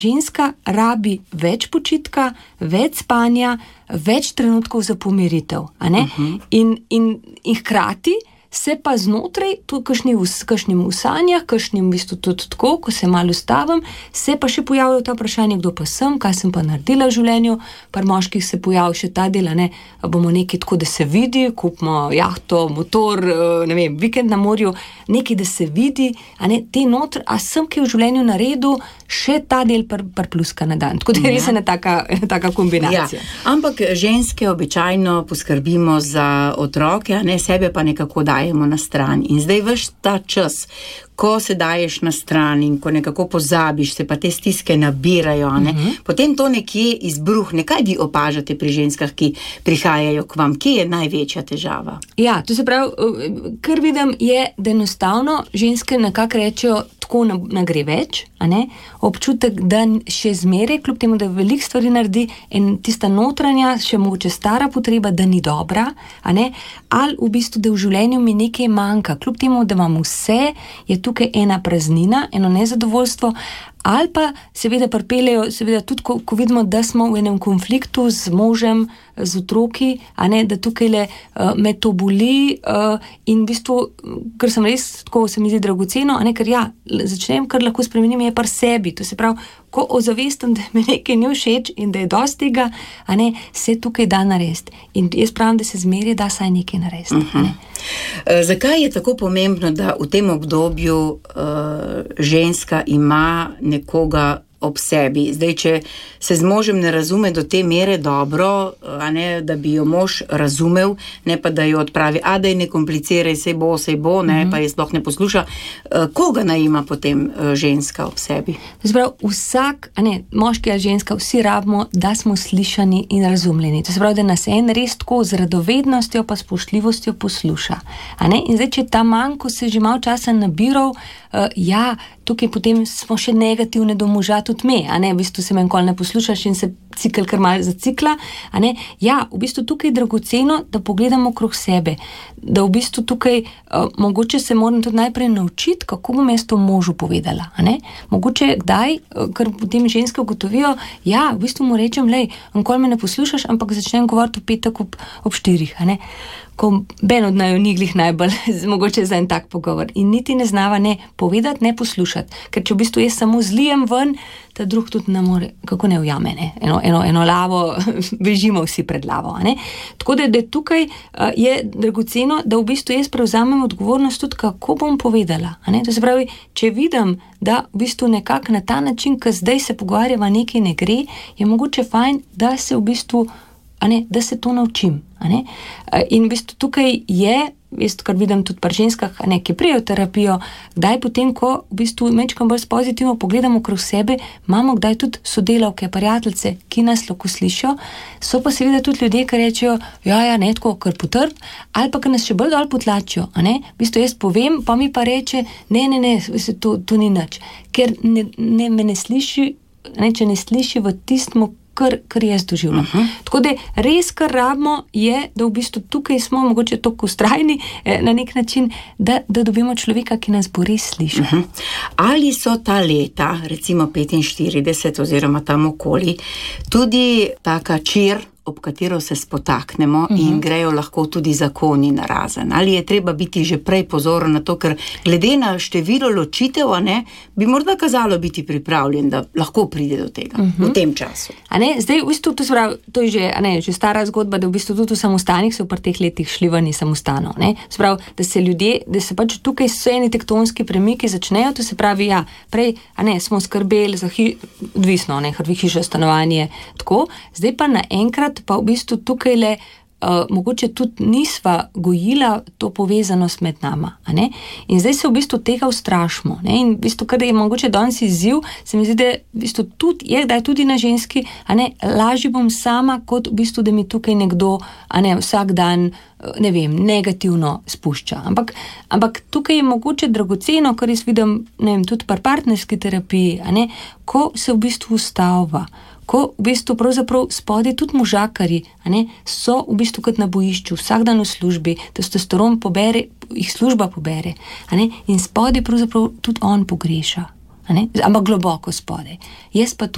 ženska rabi več počitka, več spanja, več trenutkov za pomiritev, a ne? In hkrati se pa znotraj kakšnim usanjah, kakšnim v bistvu tudi tako, ko se malo ustavim, se pa še pojavljajo ta vprašanje, kdo pa sem, kaj sem pa naredila v življenju, par moških se pojavlja še ta del, ne, bomo nekaj tako, da se vidi, kupimo jahto, motor, ne vem, vikend na morju, nekaj, da se vidi, a ne, te notr, a sem kaj v življenju naredil, še ta del par pluska na dan. Tako da je res ena taka kombinacija. Ja. Ampak ženske običajno poskrbimo za otroke, a ne, sebe pa nekako dajemo na stran. In zdaj veš ta čas, ko se daješ na stran in ko nekako pozabiš, se pa te stiske nabirajo, ne? Potem to nekje izbruhne. Kaj vi opažate pri ženskah, ki prihajajo k vam? Kje je največja težava? Ja, to se pravi, kar vidim je, da enostavno ženske nekako rečejo, tako ne gre več, a ne? Občutek, da še zmeraj, kljub temu, da veliko stvari naredi in tista notranja, še mogoče stara potreba, da ni dobra, a ne? Ali v bistvu, da v življenju mi nekaj manjka, kljub temu, da imam vse, je tukaj ena praznina, eno nezadovoljstvo, ali pa seveda pripeljejo, seveda tudi, ko vidimo, da smo v enem konfliktu z možem, z otroki, a ne, da tukaj me to boli in v bistvu, ker sem res, tako se mi zdi dragoceno, a ne, ker ja, začnem, kar lahko spremenim, je par sebi, to se pravi, ko ozavestim, da me nekaj ni všeč in da je dosti tega, a ne, se tukaj da narediti. In jaz pravim, da se zmeraj da saj nekaj narediti. Zakaj je tako pomembno, da v tem obdobju ženska ima nekoga ob sebi? Zdaj, če se z možem ne razume do te mere dobro, a ne, da bi jo mož razumel, ne pa da jo odpravi, a da je ne kompliciraj, sej bo, ne, pa je sploh ne posluša. Koga naj ima potem ženska ob sebi? Zbrav, vsak, a ne, moški ali ženska, vsi rabimo, da smo slišani in razumljeni. To se pravi, da nas en res tako z radovednostjo pa spoštljivostjo posluša. A ne? In zdaj, če ta manj, ko se že malo časa nabiral, ja, tukaj potem smo še negativne do moža tudi me, a ne, v bistvu se me nikoli ne poslušaš in se cikl kar malo zacikla, a ne, ja, v bistvu tukaj je dragoceno, da pogledamo okrog sebe, da v bistvu tukaj mogoče se moram tudi najprej naučiti, kako bom jaz to možu povedala, a ne, mogoče kdaj, ker potem ženske ugotovijo, ja, v bistvu mu rečem, lej, nikoli me ne poslušaš, ampak začnem govoriti v petek ob 4, a ne, ko ben od naju ni glih najbolj mogoče za en tak pogovor in niti ne znava ne povedati, ne poslušati, ker če v bistvu jaz samo zlijem ven, ta drug tudi ne more, kako ne ujame, ne, eno lavo bežimo vsi pred lavo, a ne, tako da tukaj je dragoceno, da v bistvu jaz prevzamem odgovornost tudi, kako bom povedala, a ne, to se pravi, če vidim, da v bistvu nekako na ta način, ko zdaj se pogovarjava, nekaj ne gre, je mogoče fajn, da se v bistvu, a ne, da se to naučim, a ne, in v bistvu tukaj je, jaz kar vidim tudi pri ženskah, a ne, ki prijo terapijo, kdaj potem, ko v bistvu mečkam bolj pozitivno pogledamo okrog sebe, imamo kdaj tudi sodelavke, prijateljice, ki nas lahko slišijo, so pa seveda tudi ljudje, ki rečejo, ja, ne, tako, kar potrp, ali pa, ki nas še bolj dol potlačijo, a ne, v bistvu jaz povem, pa mi pa reče, ne, to ni nič, ker me ne sliši, ne, če ne sliši v tistem, kar jaz doživljam. Tako da res, kar rabimo, je, da v bistvu tukaj smo mogoče toliko vztrajni na nek način, da dobimo človeka, ki nas bo res slišal. Ali so ta leta, recimo 45 oziroma tam okoli, tudi taka čir, ob katero se spotaknemo in grejo lahko tudi zakoni narazen. Ali je treba biti že prej pozoren na to, ker glede na število ločitev, a ne, bi morda kazalo biti pripravljen, da lahko pride do tega v tem času. A ne, zdaj v bistvu to je že, a ne, že stara zgodba, da v bistvu tudi v samostanih so v teh letih šli ven iz samostanov, ne, sprav, da se ljudje, da se pač tukaj so eni tektonski premiki začnejo, to se pravi, ja, prej, a ne, smo skrbeli za odvisno, ne, hiša, stanovanje, tako, zdaj pa naenkrat pa v bistvu tukaj le mogoče tudi nisva gojila to povezanost med nama, a ne? In zdaj se v bistvu tega ustrašimo, ne? In v bistvu, kar je mogoče danes izziv, se mi zdi, da v bistvu tudi na ženski, a ne, lažje bom sama, kot v bistvu, da mi tukaj nekdo, a ne, vsak dan, ne vem, negativno spušča. Ampak tukaj je mogoče dragoceno, kar jaz vidim, ne vem, tudi pri partnerski terapiji, a ne, ko se v bistvu ustavlja, ko v bistvu pravzaprav spodaj tudi možakarji, a ne, so v bistvu kot na bojišču, vsak dan v službi, testosteron pobere, jih služba pobere, a ne, in spodaj pravzaprav tudi on pogreša, a ne, ampak globoko spodaj. Jaz pa tudi